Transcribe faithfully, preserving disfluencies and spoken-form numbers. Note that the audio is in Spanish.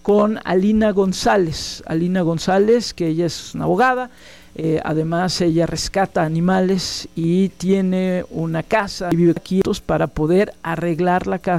con Alina González. Alina González, que ella es una abogada. Eh, además ella rescata animales y tiene una casa y vive aquí para poder arreglar la casa